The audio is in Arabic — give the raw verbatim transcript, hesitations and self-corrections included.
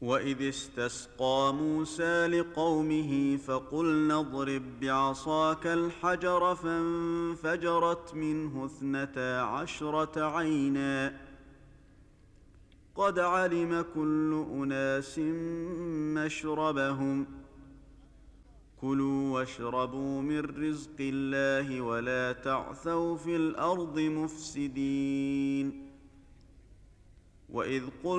وإذ استسقى موسى لقومه فقلنا اضرب بعصاك الحجر فانفجرت منه اثنتا عشرة عينا قد علم كل أناس مشربهم كلوا واشربوا من رزق الله ولا تعثوا في الأرض مفسدين وإذ قل